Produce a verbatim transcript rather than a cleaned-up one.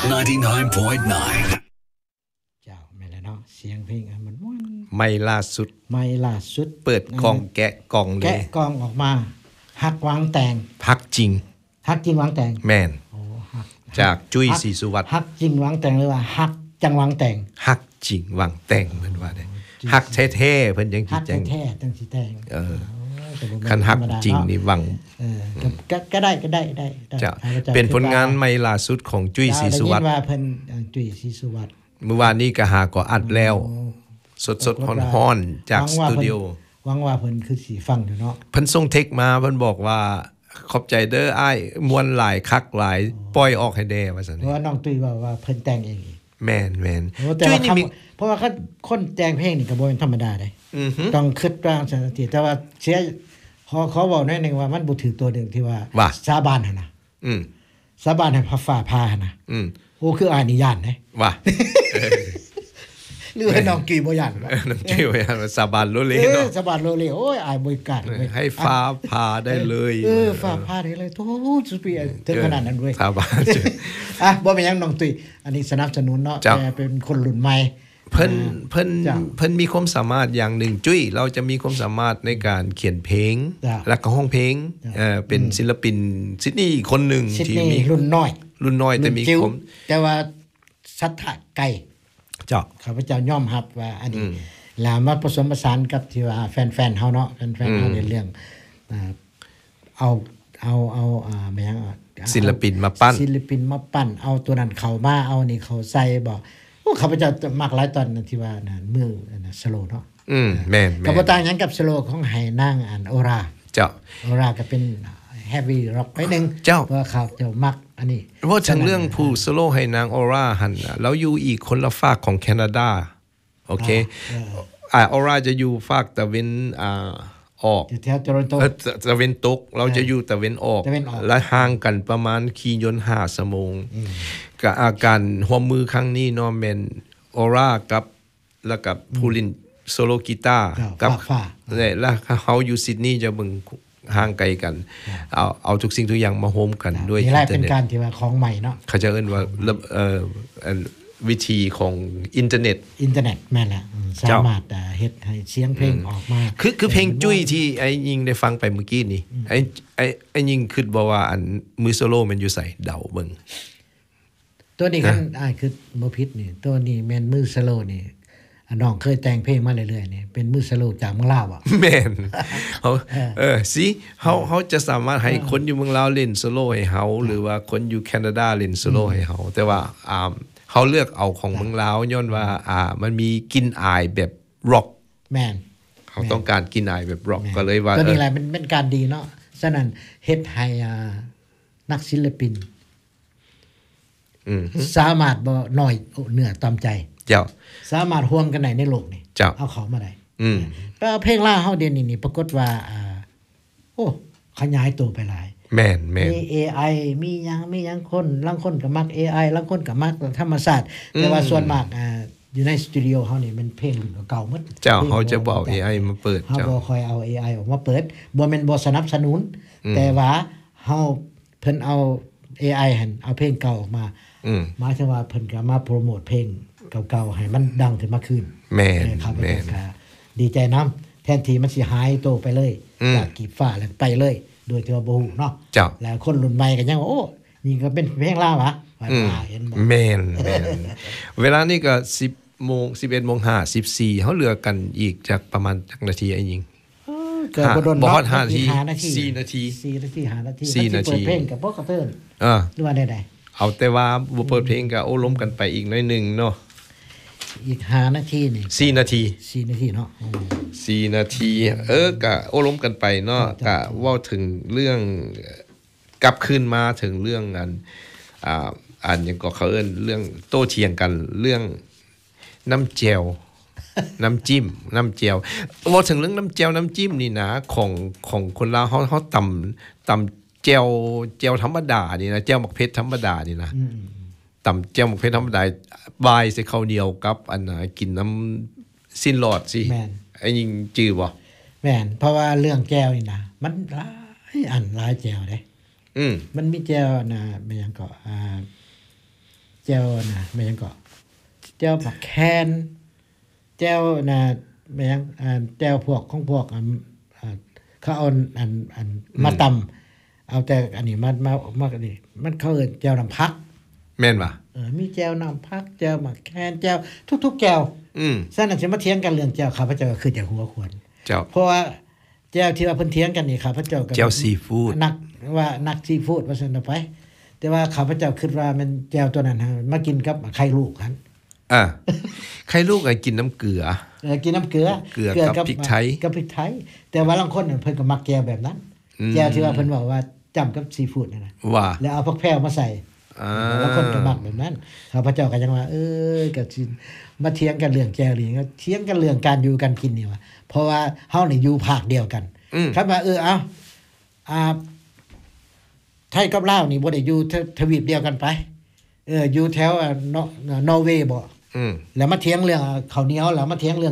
ninety-nine point nine เจ้าแม่นแล้วเนาะเสียงเพลงอ่ะมันม่วนไม่ล่าสุดไม่ล่าสุดเปิดกล่องแกะกล่องเลยแกะกล่องออกมาฮักวางแต่งฮักจริงฮักจริงวางแต่งแม่นโอ้ฮักจากจุ้ยศรีสุวัฒน์ฮักจริงวางแต่งหรือว่าฮักจังวางแต่งฮักจริงวางแต่งเพิ่นว่าได้ฮักแท้ๆเพิ่นยังสิจังฮักแท้ๆจังสิแต่งเออคันฮักจริงนี่หวังเออก็ก็ได้ก็ได้ได้จะเป็นผลงานใหม่ล่าสุดของจุ้ยศรีสุวัฒน์ว่าเพิ่นจุ้ยศรีสุวัฒน์เมื่อวานนี้ก็หาก็อัดแล้วสดๆฮ้อนๆจากสตูดิโอหวังว่าเพิ่นคือสิฟังอยู่เนาะเพิ่นส่งเทคมาเพิ่นบอกว่าขอบใจเด้ออ้ายม่วนหลายคักหลายปล่อยออกให้แด่ว่าซั่นเพราะว่าน้องตุ้ยว่าว่าเพิ่นแต่งเองแม่นๆจุ้ยนี่เพราะว่าคนแต่งเพลงนี่ก็บ่เป็นธรรมดาเด้อือฮึต้องคิดว่าจังซี่แต่ว่าเสียขอขอเว้าหน่อยนึงว่ามันบ่ถือตัวนึงที่ว่าสาบานหั่นน่ะอืมสาบานให้พระฟ้าพาหั่นน่ะอืมโอ้คืออ่านนิยานเด้ว่าหรือให้น้องกี่บ่ย่านว่าน้องกี่บ่ย่านสาบานโลเลเนาะสาบานโลเลโอ้ยอายบ่กล้าให้ฟ้าพาได้เลยเออฟ้าพาได้เลยโธ่สุดปีถึงขนาดนั้นด้วยสาบานอ่ะบ่เป็นหยังน้องตุ้ยอันนี้สนับสนุนเนาะแต่เป็นคนรุ่นใหม่เพิ่นเพิ่นเพิ่นมีความสามารถอย่างหนึ่งจุ้ยเราจะมีความสามารถในการเขียนเพลงและก็ร้องเพลงเอ่อเป็นศิลปินซิดนีย์คนนึงที่มีรุ่นน้อยรุ่นน้อยแต่มีความแต่ว่าศรัทธาไกลเจ้าข้าพเจ้ายอมรับว่าอันนี้แล้วมาผสมผสานกับที่ว่าแฟนๆเฮาเนาะแฟนๆเฮาในเรื่องอ่าเอาเอาเอาอ่าแม่งศิลปินมาปั้นศิลปินมาปั้นเอาตัวนั้นเข้ามาเอานี่เข้าใส่บ่โอ้ข้าพเจ้ามักหลายตอนที่ว่าน่ะมือน่ะสโลเนาะอืมแม่นๆก็บ่ต่างหยังกับสโลของไหนางอันโอราเจ้าโอราก็เป็นเฮฟวี่ร็อกไปนึงเพราะเขาเจ้ามักอันนี้เพราะทั้งเรื่องผู้สโลให้นางออร่าหั่นแล้วอยู่อีกคนละฝากของแคนาดาโอเคอ่าออร่าจะอยู่ฝากตะเวนอ่าออกแถวโตรอนโตตะเวนตกเราจะอยู่ตะเวนออกและห่างกันประมาณขี่ยนต์ห้าชั่วโมงก็อาการหัวมือครั้งนี้เนาะแม่นออร่ากับแล้วกับผู้เล่นโซโลกีตาร์กับแล้วเฮาอยู่ซิดนีย์จะเบิ่งห่างไกลกันเอาเอาทุกสิ่งทุกอย่างมาโฮมกันด้วยอินเทอร์เน็ตนี่แหละเป็นการที่ว่าของใหม่เนาะเขาจะเอิ้นว่าเอ่อวิธีของอินเทอร์เน็ตอินเทอร์เน็ตแม่นล่ะสามารถเฮ็ดให้เสียงเพลงออกมาคือคือเพลงจุ้ยที่ไอ้ยิงได้ฟังไปเมื่อกี้นี่ไอ้ไอ้ไอ้ยิงคิดบ่ว่าอันมือโซโล่มันอยู่ไสเดาเบิ่งตัวนี้คันอ้ายคือบ่ผิดนี่ตัวนี้แม่นมือโซโล่นี่น้องเคยแต่งเพลงมาเรื่อยๆนี่เป็นมือสโลจากเมืองลาวอ่ะแม่นเฮาเออสิเฮาเฮาจะสามารถให้คนอยู่เมืองลาวเล่นโซโลให้เฮาหรือว่าคนอยู่แคนาดาเล่นโซโลให้เฮาแต่ว่าอ่าเฮาเลือกเอาของเมืองลาวย้อนว่าอ่ามันมีกลิ่นอายแบบร็อกแม่นเฮาต้องการกลิ่นอายแบบร็อกก็เลยว่าตัวนี้แหละมันเป็นการดีเนาะฉะนั้นเฮ็ดให้อ่านักศิลปินอืมสามารถบ่น้อยเหนือตามใจเจ้าสามารถร่วมกันได้ในโลกนี่เอาเขามาได้อืมแต่เพลงลาวเฮาเดี๋ยวนี้นี่ปรากฏว่าอ่าโอ้ขยายตัวไปหลายแม่นๆมี เอ ไอ มีหยังมีหยังคนลางคนก็มัก เอ ไอ ลางคนก็มักธรรมชาติแต่ว่าส่วนมากอ่าอยู่ในสตูดิโอเฮานี่มันเพลงรุ่นเก่าหมดเจ้าเฮาจะบ่เอา เอ ไอ มาเปิดเฮาบ่ค่อยเอา เอ ไอ ออกมาเปิดบ่แม่นบ่สนับสนุนแต่ว่าเฮาเพิ่นเอา เอ ไอ หั่นเอาเพลงเก่าออกมาอืมหมายถึงว่าเพิ่นก็มาโปรโมทเพลงเก่าๆให้มันดังขึ้นมาคืนแม่นครับแม่นดีใจนำแทนที่มันสิหายโตไปเลยจากกีบฟ้าแล้วไปเลยโดยที่ว่าบ่ฮู้เนาะแล้วคนรุ่นใหม่ก็ยังว่าโอ้นี่ก็เป็นเพลงลาวหวะเห็นบ่แม่นๆเวลานี้ก็ สิบโมง สิบเอ็ดโมงห้าสิบสี่เฮาเหลือกันอีกจักประมาณจักนาทีไอ้ยิงก็บ่โดนบ่ฮอดห้านาทีสี่นาทีสี่นาทีห้านาทีสี่นาทีเปิดเพลงกับบ่กระเทินเออหรือว่าใดๆเอาแต่ว่าบ่เปิดเพลงก็โอ้ล้มกันไปอีกหน่อยนึงเนาะอีกห้านาทีนี่สี่นาทีสี่นาทีเนาะสี่นาทีเออก็โอ้ล้มกันไปเนาะก็เว้าถึงเรื่องกลับคืนมาถึงเรื่องอันอ่าอันหยังก็เขาเอิ้นเรื่องโต้เถียงกันเรื่องน้ำแจ่วน้ำจิ้มน้ำแจ่วเว้าถึงเรื่องน้ำแจ่วน้ำจิ้มนี่นะของของคนลาวเฮาเฮาตำตำแจ่วแจ่วธรรมดานี่นะแจ่วหมกเผ็ดธรรมดานี่นะตำแจ่วหมกเผ็ดธรรมดาบายใส่ข้าวเหนียวกับอันน่ะกินน้ำสิ้นหลอดสิแม่นไอ้ยิงจื้อบ่แม่นเพราะว่าเรื่องแจ่วนี่นะมันหลายอันหลายแจ่วเด้อืมมันมีแจ่วน่ะมันหยังก็อ่าแจ่วน่ะแม่นหยังก็แจ่วผักแคนแจ่วน่ะแม่นหยังอ่าแจ่วพวกของพวกอันอ่าเขาเอาอันอันมาตำเอาแต่อันนี้มามามาอันนี้มันเขาเอิ้นแจ่วน้ำผักแม่นบ่เออมีแจ่วน้ำผักแจ่วหมักแคนแจ่วทุกๆแจ่วอืมฉะนั้นสิมาเถียงกันเรื่องแจ่วข้าพเจ้าก็คือจะหัวควรเจ้าเพราะว่าแจ่วที่ว่าเพิ่นเถียงกันนี่ข้าพเจ้าก็แจ่วซีฟู้ดนักว่านักซีฟู้ดว่าซั่นไปแต่ว่าข้าพเจ้าคิดว่ามันแจ่วตัวนั้นฮะมากินกับไข่ลูกหั่นอ่าไข่ลูกก็กินน้ำเกลือเออกินน้ำเกลือเกลือกับพริกไทยกับพริกไทยแต่ว่าบางคนเพิ่นก็มักแจ่วแบบนั้นแจ่วที่ว่าเพิ่นบอกว่าจ้ำกับซีฟู้ดนั่นน่ะว่าแล้วเอาผักแพรวมาใส่อ่าแล้วคนก็มักแบบนั้นข้าพเจ้าก็ยังว่าเออก็สิมาเถียงกันเรื่องแจ่วนี่ก็เถียงกันเรื่องการอยู่กันกินนี่ว่าเพราะว่าเฮานี่อยู่ภาคเดียวกันครับว่าเออเอาอ่าไทยกับลาวนี่บ่ได้อยู่ทวีปเดียวกันไปเอออยู่แถวนอร์เวย์บ่อืมแล้วมาเถียงเรื่องข้าวเหนียวแล้วมาเถียงเรื่อง